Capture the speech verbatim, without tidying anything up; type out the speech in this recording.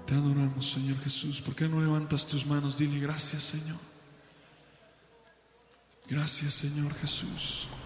Te adoramos, Señor Jesús. ¿Por qué no levantas tus manos? Dile gracias, Señor. Gracias, Señor Jesús.